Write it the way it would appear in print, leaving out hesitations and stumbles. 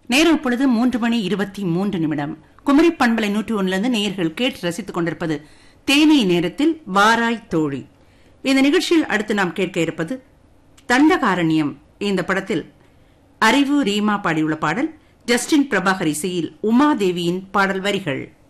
நேரம் இப்பொழுது 3:23. குமரி பண்பலை 101 நேயர்கள் கேட்டு ரசித்துக் கொண்டிருப்பது தேனி நேரத்தில் வாராய் தோழி. இந்த நிகழ்ச்சியில் அடுத்து நாம் கேட்க இருப்பது தண்டகாரண்யம். இந்த படத்தில் அறிவு ரீமா பாடியுள்ள பாடல், ஜஸ்டின் பிரபாகர் இசையில் உமாதேவியின் பாடல் வரிகள்.